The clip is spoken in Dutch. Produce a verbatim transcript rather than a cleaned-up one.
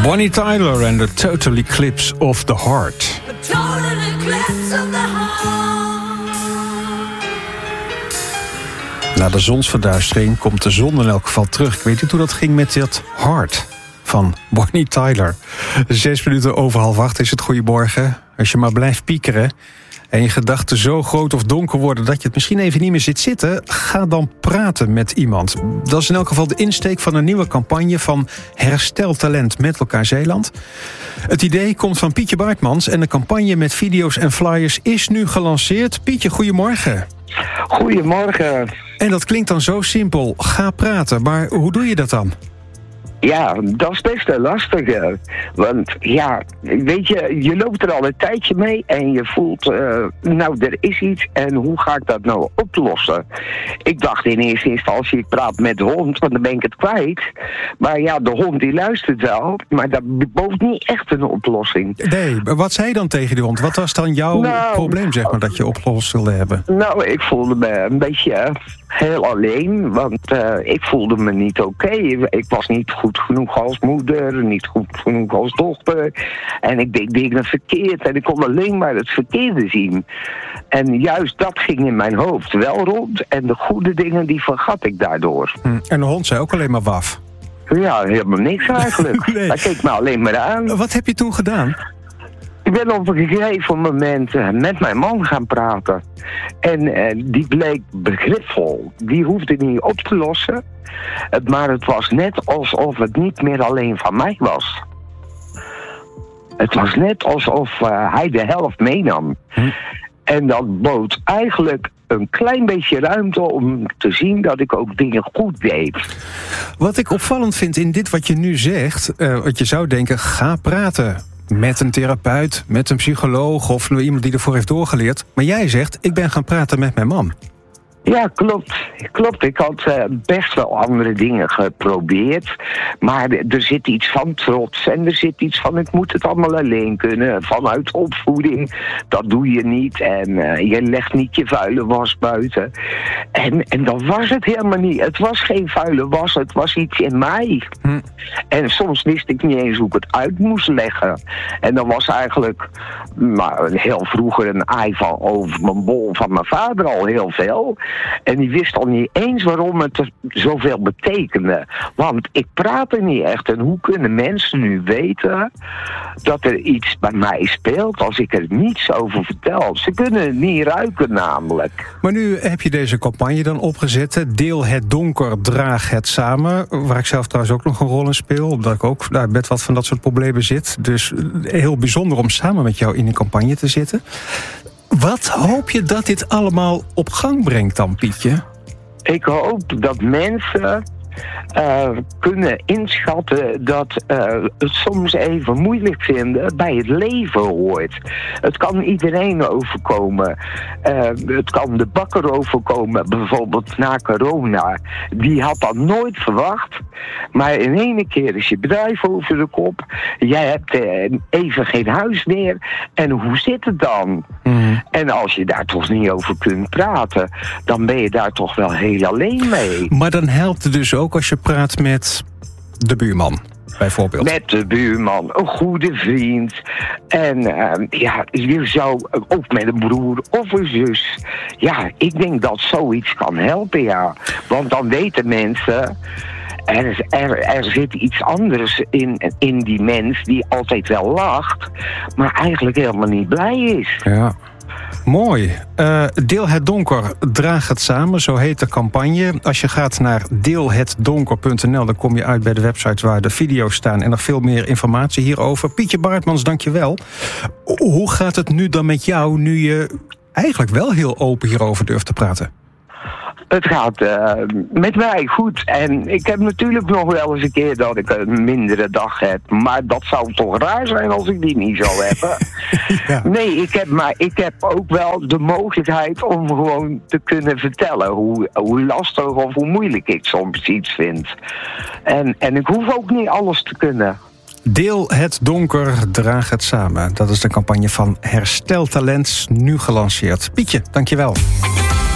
Bonnie Tyler en The Total Eclipse of the Heart. The total eclipse of the heart. Na de zonsverduistering komt de zon in elk geval terug. Ik weet niet hoe dat ging met dat Heart van Bonnie Tyler. Zes minuten over half acht is het. Goedemorgen. Als je maar blijft piekeren en je gedachten zo groot of donker worden dat je het misschien even niet meer zit zitten, ga dan praten met iemand. Dat is in elk geval de insteek van een nieuwe campagne van Herstel Talent met elkaar Zeeland. Het idee komt van Pietje Baartmans en de campagne met video's en flyers is nu gelanceerd. Pietje, goedemorgen. Goedemorgen. En dat klinkt dan zo simpel. Ga praten, maar hoe doe je dat dan? Ja, dat is best een lastige. Want ja, weet je, je loopt er al een tijdje mee en je voelt, uh, nou, er is iets en hoe ga ik dat nou oplossen? Ik dacht in eerste instantie, ik praat met de hond, want dan ben ik het kwijt. Maar ja, de hond die luistert wel, maar dat bood niet echt een oplossing. Nee, wat zei je dan tegen die hond? Wat was dan jouw nou, probleem, zeg maar, dat je opgelost wilde hebben? Nou, ik voelde me een beetje heel alleen, want uh, ik voelde me niet oké. Okay. Ik was niet goed genoeg als moeder, niet goed genoeg als dochter. En ik deed dingen verkeerd en ik kon alleen maar het verkeerde zien. En juist dat ging in mijn hoofd wel rond en de goede dingen die vergat ik daardoor. Hm. En de hond zei ook alleen maar waf? Ja, helemaal niks eigenlijk. Nee. Hij keek me alleen maar aan. Wat heb je toen gedaan? Ik ben op een gegeven moment uh, met mijn man gaan praten. En uh, die bleek begripvol. Die hoefde niet op te lossen. Het, maar het was net alsof het niet meer alleen van mij was. Het was net alsof uh, hij de helft meenam. Hm. En dat bood eigenlijk een klein beetje ruimte om te zien dat ik ook dingen goed deed. Wat ik opvallend vind in dit wat je nu zegt, uh, wat je zou denken, ga praten met een therapeut, met een psycholoog of iemand die ervoor heeft doorgeleerd. Maar jij zegt, ik ben gaan praten met mijn man. Ja, klopt. Klopt. Ik had uh, best wel andere dingen geprobeerd. Maar er zit iets van trots. En er zit iets van, ik moet het allemaal alleen kunnen. Vanuit opvoeding. Dat doe je niet. En uh, je legt niet je vuile was buiten. En, en dat was het helemaal niet. Het was geen vuile was. Het was iets in mij. Hm. En soms wist ik niet eens hoe ik het uit moest leggen. En dan was eigenlijk maar heel vroeger een ei van over mijn bol van mijn vader al heel veel. En die wist al niet eens waarom het zoveel betekende. Want ik praatte niet echt. En hoe kunnen mensen nu weten dat er iets bij mij speelt als ik er niets over vertel? Ze kunnen het niet ruiken namelijk. Maar nu heb je deze campagne dan opgezet. Deel het donker, draag het samen. Waar ik zelf trouwens ook nog een rol in speel. Omdat ik ook nou, met wat van dat soort problemen zit. Dus heel bijzonder om samen met jou in een campagne te zitten. Wat hoop je dat dit allemaal op gang brengt dan, Pietje? Ik hoop dat mensen uh, kunnen inschatten dat uh, het soms even moeilijk vinden bij het leven hoort. Het kan iedereen overkomen. Uh, het kan de bakker overkomen, bijvoorbeeld na corona. Die had dat nooit verwacht. Maar in één keer is je bedrijf over de kop. Jij hebt uh, even geen huis meer. En hoe zit het dan? Mm. En als je daar toch niet over kunt praten, dan ben je daar toch wel heel alleen mee. Maar dan helpt het dus ook als je praat met de buurman, bijvoorbeeld. Met de buurman, een goede vriend. En uh, ja, je zou ook met een broer of een zus. Ja, ik denk dat zoiets kan helpen, ja. Want dan weten mensen, Er, er, er zit iets anders in, in die mens die altijd wel lacht, maar eigenlijk helemaal niet blij is. Ja. Mooi. Uh, Deel het donker, draag het samen, zo heet de campagne. Als je gaat naar deel het donker punt n l, dan kom je uit bij de website waar de video's staan en nog veel meer informatie hierover. Pietje Baartmans, dank je wel. Hoe gaat het nu dan met jou, nu je eigenlijk wel heel open hierover durft te praten? Het gaat uh, met mij goed. En ik heb natuurlijk nog wel eens een keer dat ik een mindere dag heb. Maar dat zou toch raar zijn als ik die niet zou hebben. Ja. Nee, ik heb, maar ik heb ook wel de mogelijkheid om gewoon te kunnen vertellen hoe, hoe lastig of hoe moeilijk ik soms iets vind. En, en ik hoef ook niet alles te kunnen. Deel het donker, draag het samen. Dat is de campagne van Herstel Talent, nu gelanceerd. Pietje, dankjewel.